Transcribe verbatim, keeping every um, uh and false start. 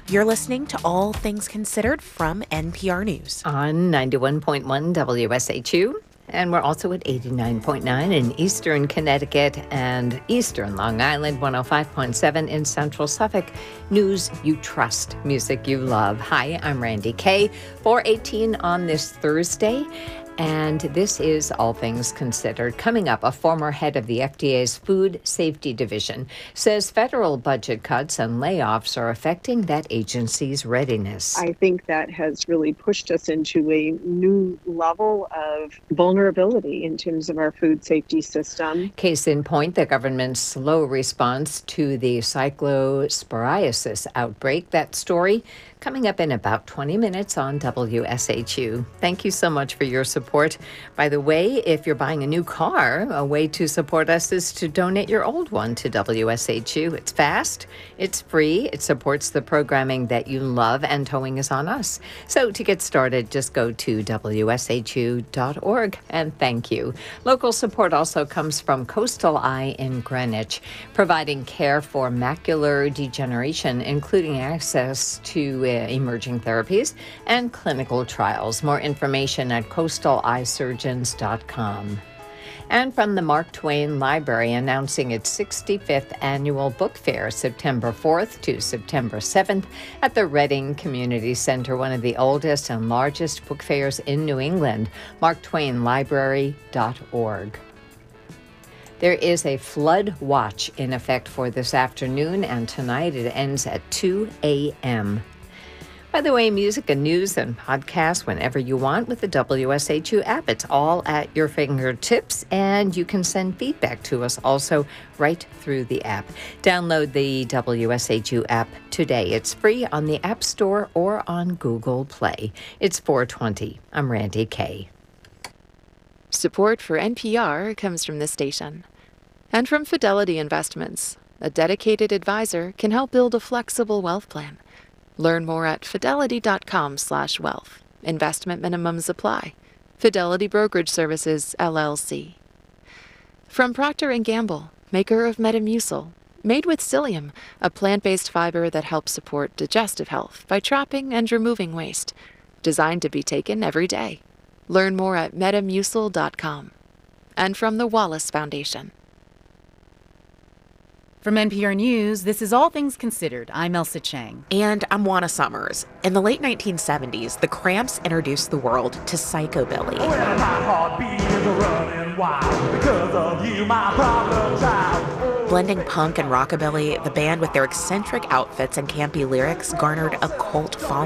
You're listening to All Things Considered from N P R News. On ninety-one point one W S H U, and we're also at eighty-nine point nine in eastern Connecticut and eastern Long Island, one oh five point seven in central Suffolk. News you trust, music you love. Hi, I'm Randy Kay, four eighteen on this Thursday. And this is All Things Considered. Coming up, a former head of the F D A's Food Safety Division says federal budget cuts and layoffs are affecting that agency's readiness. I think that has really pushed us into a new level of vulnerability in terms of our food safety system. Case in point, the government's slow response to the cyclosporiasis outbreak. That story coming up in about twenty minutes on W S H U. Thank you so much for your support. By the way, if you're buying a new car, a way to support us is to donate your old one to W S H U. It's fast, it's free, it supports the programming that you love, and towing is on us. So to get started, just go to W S H U dot org, and thank you. Local support also comes from Coastal Eye in Greenwich, providing care for macular degeneration, including access to emerging therapies and clinical trials. More information at coastal eye surgeons dot com. And from the Mark Twain Library, announcing its sixty-fifth annual book fair, September fourth to September seventh at the Reading Community Center, one of the oldest and largest book fairs in New England. mark twain library dot org. There is a flood watch in effect for this afternoon, and tonight it ends at two a.m. By the way, music and news and podcasts whenever you want with the W S H U app. It's all at your fingertips, and you can send feedback to us also right through the app. Download the W S H U app today. It's free on the App Store or on Google Play. It's four twenty. I'm Randy Kay. Support for N P R comes from this station and from Fidelity Investments. A dedicated advisor can help build a flexible wealth plan. Learn more at fidelity dot com slash wealth. Investment minimums apply. Fidelity Brokerage Services, L L C. From Procter and Gamble, maker of Metamucil, made with psyllium, a plant-based fiber that helps support digestive health by trapping and removing waste. Designed to be taken every day. Learn more at metamucil dot com. And from the Wallace Foundation. From N P R News, this is All Things Considered. I'm Elsa Chang. And I'm Juana Summers. In the late nineteen seventies, the Cramps introduced the world to Psychobilly. Well, my heartbeat is running wild because of you, my problem child. Blending punk and rockabilly, the band with their eccentric outfits and campy lyrics garnered a cult following.